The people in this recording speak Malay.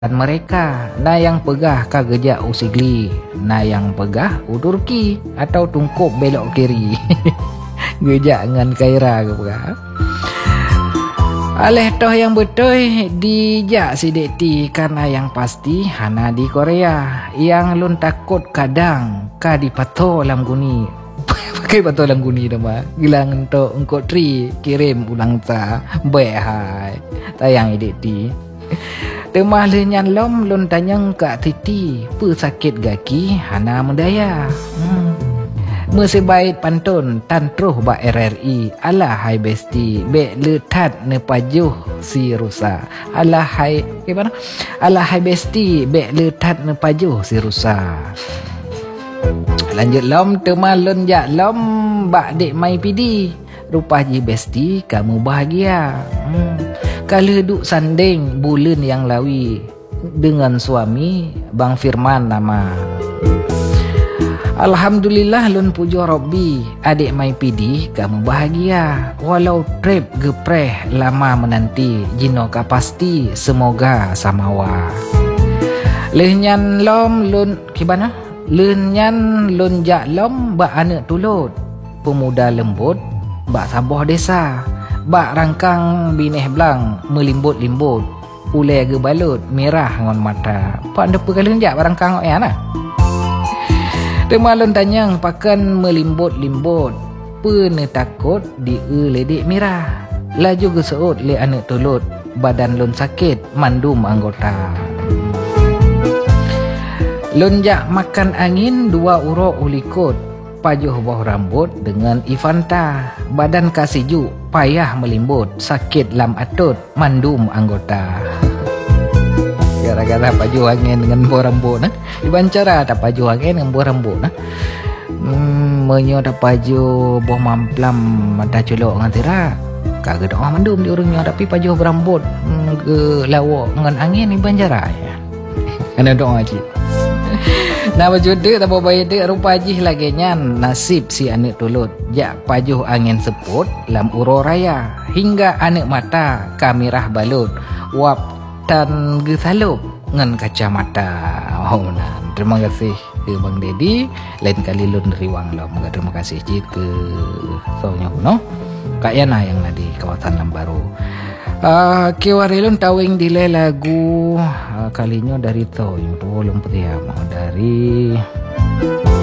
Dan mereka na yang pegah ka gejak usigli, na yang pegah udurki atau tungkup belok kiri. Gejak dengan kaira ke pegah. Aleh toh yang betul dijak sidik ti karena yang pasti hana di Korea. Yang lun takut kadang ka dipato lam guni. Pakai pato lam guni nama. Gilang untuk engkau tri kirim ulang ta behai. Tayang idik ti. Temah lenyan lom lun tanyang ka titi pu sakit gaki hana mendaya. Mesebait pantun tan truh ba RRI ala hai besti be letat ne pajuh si rusa ala hai gimana ala hai besti be letat ne pajuh si rusa. Lanjut lom temah lun jak lom bak dek mai pidi rupa ji besti kamu bahagia. Kalau duk sanding bulan yang lawi dengan suami Bang Firman nama. Alhamdulillah lun puja Robbi adik mai pidi kamu bahagia walau trip gepreh lama menanti jinoka pasti semoga samawa. Lehnyan lom lun kibana lehnyan lun jak lom bak anak tulut pemuda lembut bak saboh desa bak rangkang bineh belang melimbut-limbut ulai ge balut merah ngon mata pak anda pegalun jak barangkang ya nah. Temalun tanyang pakan melimbut-limbut pene takut di ledek merah laju ge seut le anak tulut badan lun sakit mandum anggota. Lun jak makan angin dua urok ulikut pajuh bawah rambut dengan Ivanta badan kasiju payah melimbut sakit lam atut mandum anggota. Gara-gara pajuh angin dengan bawah rambut nah dibancara tak pajuh angin dengan bawah rambut nah menyo tak pajuh bawah mamplam mata culok ngatira kagak doa mandum di urungnya tapi pajuh berambut ke lawak dengan angin dibancara ya. Ana doa cik. Nah berjudik tak baik dek rupa jih lagi nyan nasib si anak tulut jak pajuh angin seput lam uro raya hingga anak mata kamirah balut wap tan gesalup ngan kacamata. Oh nah terima kasih ke Bang Dedi lain kali lun riwang lo. Terima kasih cik ke soalnya no Kak Yana yang di kawasan Lambaru. Kewarilun tawing dile lagu kalinya dari to yang belum peti dari